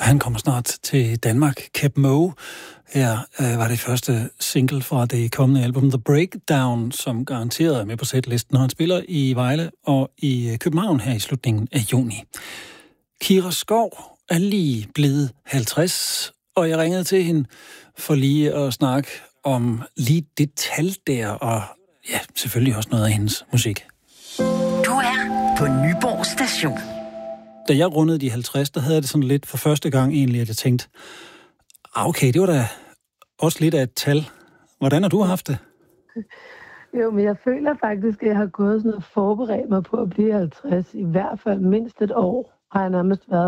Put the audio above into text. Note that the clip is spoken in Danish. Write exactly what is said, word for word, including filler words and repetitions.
Han kommer snart til Danmark. Keb Mo. Her øh, var det første single fra det kommende album The Breakdown, som garanteret er med på setlisten, når han spiller i Vejle og i København her i slutningen af juni. Kira Skov er lige blevet halvtreds, og jeg ringede til hende for lige at snakke om lige det tal der, og ja, selvfølgelig også noget af hendes musik. Du er på Nyborg Station. Da jeg rundede de halvtreds, der havde jeg det sådan lidt for første gang egentlig, at jeg tænkte, okay, det var da også lidt af et tal. Hvordan har du haft det? Jo, men jeg føler faktisk, at jeg har gået sådan og forberedt mig på at blive halvtreds. I hvert fald mindst et år har jeg nærmest været